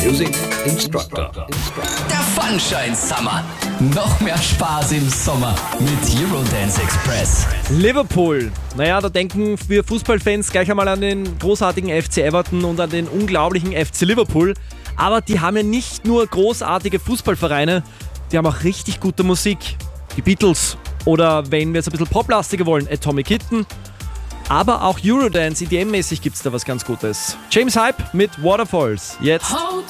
Music Instructor. Der Funshine Summer. Noch mehr Spaß im Sommer mit Eurodance Express. Liverpool. Naja, da denken wir Fußballfans gleich einmal an den großartigen FC Everton und an den unglaublichen FC Liverpool. Aber die haben ja nicht nur großartige Fußballvereine, die haben auch richtig gute Musik. Die Beatles oder, wenn wir jetzt ein bisschen poplastiger wollen, Atomic Kitten. Aber auch Eurodance, EDM-mäßig gibt es da was ganz Gutes. James Hype mit Waterfalls. Jetzt. Hold